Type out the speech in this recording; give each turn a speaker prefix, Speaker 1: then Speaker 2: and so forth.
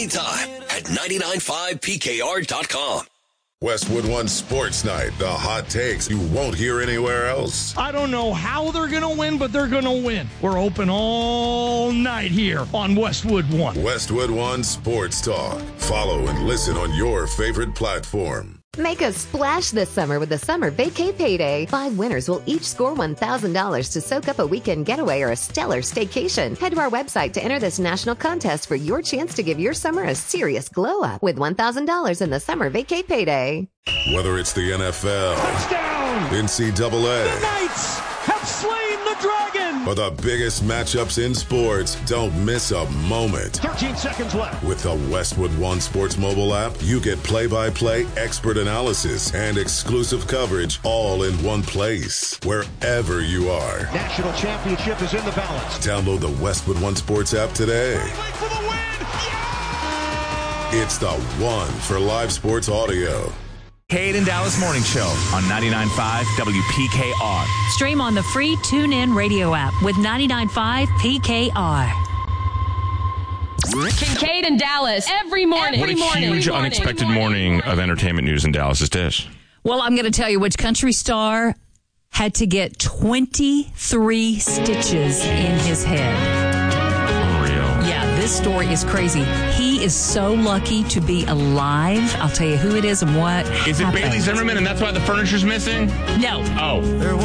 Speaker 1: Anytime at 995pkr.com.
Speaker 2: Westwood One Sports Night. The hot takes you won't hear anywhere else.
Speaker 3: I don't know how they're going to win, but they're going to win. We're open all night here on Westwood One.
Speaker 2: Westwood One Sports Talk. Follow and listen on your favorite platform.
Speaker 4: Make a splash this summer with the Summer Vacay Payday. 5 winners will each score $1,000 to soak up a weekend getaway or a stellar staycation. Head to our website to enter this national contest for your chance to give your summer a serious glow up with $1,000 in the Summer Vacay Payday.
Speaker 2: Whether it's the NFL,
Speaker 3: Touchdown!
Speaker 2: NCAA,
Speaker 3: The Knights have slain the dragon!
Speaker 2: or the biggest matchups in sports, don't miss a moment.
Speaker 3: 13 seconds left.
Speaker 2: With the Westwood One Sports mobile app, you get play-by-play, expert analysis, and exclusive coverage all in one place, wherever you are.
Speaker 5: National championship is in the balance.
Speaker 2: Download the Westwood One Sports app today.
Speaker 5: For the win!
Speaker 2: It's the one for live sports audio.
Speaker 6: Kate and Dallas Morning Show on 99.5 WPKR.
Speaker 7: Stream on the free TuneIn radio app with 99.5 PKR.
Speaker 8: Kate and Dallas every morning.
Speaker 9: What a huge, unexpected morning of entertainment news in Dallas's dish.
Speaker 7: Well, I'm going to tell you which country star had to get 23 stitches in his head. Yeah, this story is crazy. He is so lucky to be alive. I'll tell you who it is and what
Speaker 9: Is it
Speaker 7: happened.
Speaker 9: Bailey Zimmerman and that's why the furniture's missing?
Speaker 7: No.
Speaker 9: Oh.